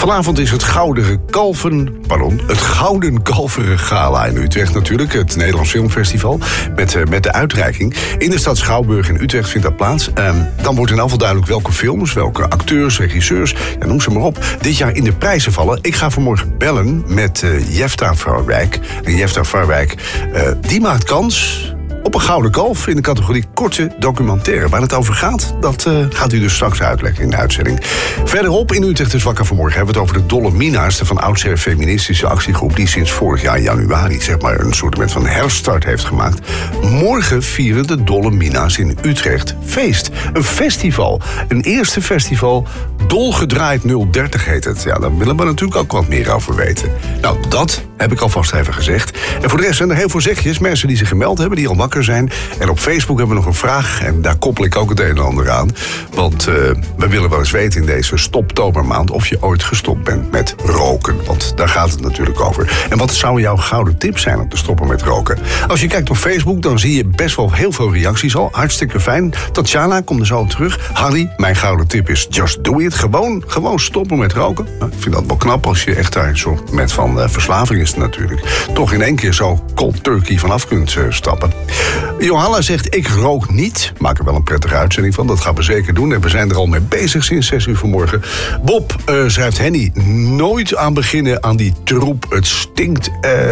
Vanavond is het Gouden Kalveren Gala in Utrecht natuurlijk. Het Nederlands Filmfestival met de uitreiking. In de stad Schouwburg in Utrecht vindt dat plaats. Dan wordt in afval duidelijk welke films, welke acteurs, regisseurs, ja, noem ze maar op, dit jaar in de prijzen vallen. Ik ga vanmorgen bellen met Jefta Farwijk. En Jefta Farwijk, die maakt kans op een gouden kalf in de categorie korte documentaire. Waar het over gaat, dat gaat u dus straks uitleggen in de uitzending. Verderop in Utrecht is Wakker Vanmorgen hebben we het over de Dolomina's, de van oudsher feministische actiegroep die sinds vorig jaar januari zeg maar een soort van herstart heeft gemaakt. Morgen vieren de Dolomina's in Utrecht feest. Een festival. Een eerste festival. Dolgedraaid 030 heet het. Ja, daar willen we natuurlijk ook wat meer over weten. Nou, dat heb ik alvast even gezegd. En voor de rest zijn er heel veel zegjes, mensen die zich gemeld hebben, die al wakker zijn. En op Facebook hebben we nog een vraag. En daar koppel ik ook het een en ander aan. Want we willen wel eens weten in deze stoptobermaand of je ooit gestopt bent met roken. Want daar gaat het natuurlijk over. En wat zou jouw gouden tip zijn om te stoppen met roken? Als je kijkt op Facebook, dan zie je best wel heel veel reacties al. Hartstikke fijn. Tatjana komt er zo op terug. Harry, mijn gouden tip is just do it. Gewoon stoppen met roken. Nou, ik vind dat wel knap als je echt daar zo met van verslaving is natuurlijk. Toch in één keer zo cold turkey vanaf kunt stappen. Johanna zegt, ik rook niet. Maak er wel een prettige uitzending van. Dat gaan we zeker doen. En we zijn er al mee bezig sinds 6 uur vanmorgen. Bob schrijft, Henny, nooit aan beginnen aan die troep. Het stinkt.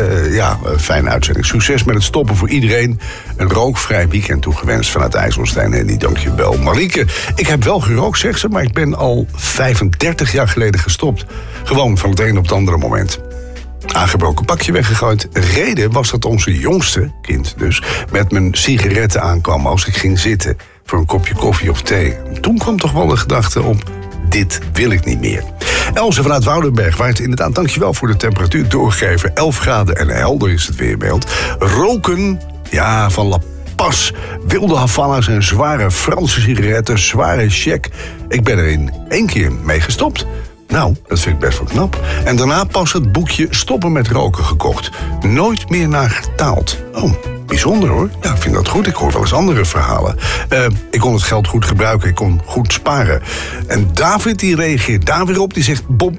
Fijne uitzending. Succes met het stoppen voor iedereen. Een rookvrij weekend toegewenst vanuit IJsselstein. Henny, dank je wel. Marieke, ik heb wel gerookt, zegt ze, maar ik ben al 35 jaar geleden gestopt. Gewoon van het een op het andere moment. Aangebroken pakje weggegooid. Reden was dat onze jongste, kind dus, met mijn sigaretten aankwam als ik ging zitten voor een kopje koffie of thee. Toen kwam toch wel de gedachte op, dit wil ik niet meer. Else vanuit Woudenberg, waar het inderdaad, dankjewel voor de temperatuur doorgeven. 11 graden en helder is het weerbeeld. Roken, ja, van La Paz, wilde Havana's en zware Franse sigaretten, zware check. Ik ben er in 1 keer mee gestopt. Nou, dat vind ik best wel knap. En daarna pas het boekje Stoppen met roken gekocht. Nooit meer naar getaald. Oh, bijzonder hoor. Ja, ik vind dat goed. Ik hoor wel eens andere verhalen. Ik kon het geld goed gebruiken. Ik kon goed sparen. En David die reageert daar weer op. Die zegt, Bob,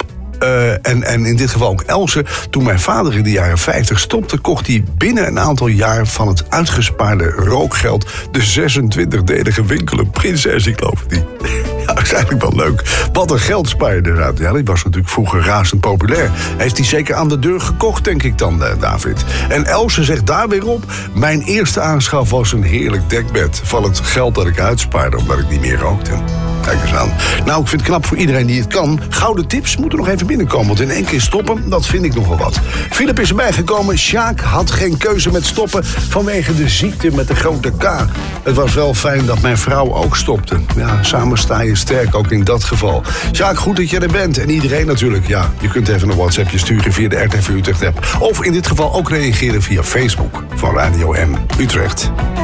en in dit geval ook Else, toen mijn vader in de jaren 50 stopte, kocht hij binnen een aantal jaar van het uitgespaarde rookgeld de 26-delige winkel een Prinses, ik geloof die. Ja, dat is eigenlijk wel leuk. Wat een geldspaar inderdaad. Ja, die was natuurlijk vroeger razend populair. Heeft hij zeker aan de deur gekocht, denk ik dan, David. En Else zegt daar weer op, mijn eerste aanschaf was een heerlijk dekbed van het geld dat ik uitspaarde, omdat ik niet meer rookte. Kijk eens aan. Nou, ik vind het knap voor iedereen die het kan. Gouden tips moeten nog even binnenkomen, want in 1 keer stoppen, dat vind ik nogal wat. Philip is erbij gekomen. Sjaak had geen keuze met stoppen vanwege de ziekte met de grote K. Het was wel fijn dat mijn vrouw ook stopte. Ja, samen sta je sterk, ook in dat geval. Sjaak, goed dat je er bent. En iedereen natuurlijk. Ja, je kunt even een WhatsAppje sturen via de RTV Utrecht app. Of in dit geval ook reageren via Facebook van Radio M Utrecht.